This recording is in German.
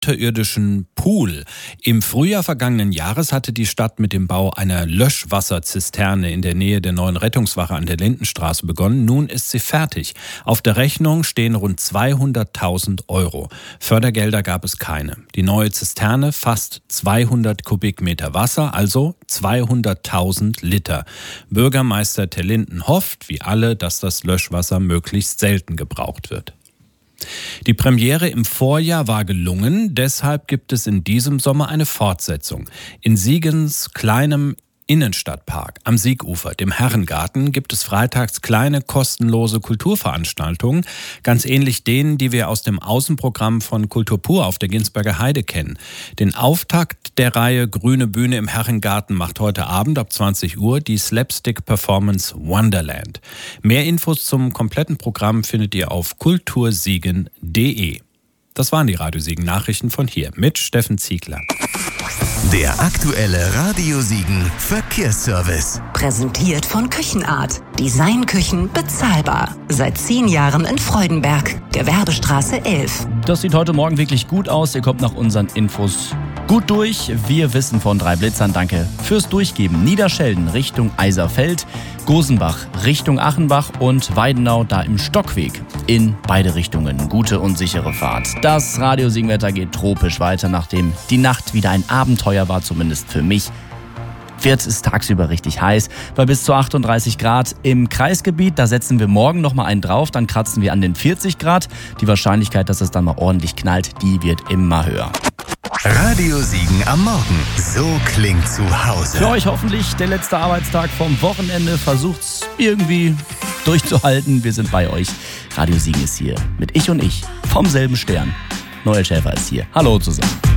unterirdischen Pool. Im Frühjahr vergangenen Jahres hatte die Stadt mit dem Bau einer Löschwasserzisterne in der Nähe der neuen Rettungswache an der Lindenstraße begonnen. Nun ist sie fertig. Auf der Rechnung stehen rund 200.000 Euro. Fördergelder gab es keine. Die neue Zisterne fasst 200 Kubikmeter Wasser, also 200.000 Liter. Bürgermeister Terlinden hofft, wie alle, dass das Löschwasser möglichst selten gebraucht wird. Die Premiere im Vorjahr war gelungen, deshalb gibt es in diesem Sommer eine Fortsetzung. In Siegens kleinem Innenstadtpark am Siegufer, dem Herrengarten, gibt es freitags kleine kostenlose Kulturveranstaltungen, ganz ähnlich denen, die wir aus dem Außenprogramm von Kultur pur auf der Ginsberger Heide kennen. Den Auftakt der Reihe Grüne Bühne im Herrengarten macht heute Abend ab 20 Uhr die Slapstick-Performance Wonderland. Mehr Infos zum kompletten Programm findet ihr auf kultursiegen.de. Das waren die Radio Siegen Nachrichten von hier mit Steffen Ziegler. Der aktuelle Radio Siegen Verkehrsservice. Präsentiert von Küchenart. Designküchen bezahlbar. Seit 10 Jahren in Freudenberg, Gewerbestraße 11. Das sieht heute Morgen wirklich gut aus. Ihr kommt nach unseren Infos gut durch. Wir wissen von 3 Blitzern. Danke fürs Durchgeben. Niederschelden Richtung Eiserfeld, Gosenbach Richtung Achenbach und Weidenau da im Stockweg. In beide Richtungen gute und sichere Fahrt. Das Radio Siegen-Wetter geht tropisch weiter, nachdem die Nacht wieder ein Abenteuer war, zumindest für mich. Wird es tagsüber richtig heiß, bei bis zu 38 Grad im Kreisgebiet. Da setzen wir morgen nochmal einen drauf, dann kratzen wir an den 40 Grad. Die Wahrscheinlichkeit, dass es dann mal ordentlich knallt, die wird immer höher. Radio Siegen am Morgen. So klingt zu Hause. Für euch hoffentlich der letzte Arbeitstag vom Wochenende. Versucht's irgendwie durchzuhalten. Wir sind bei euch. Radio Siegen ist hier mit Ich und Ich vom selben Stern. Noel Schäfer ist hier. Hallo zusammen.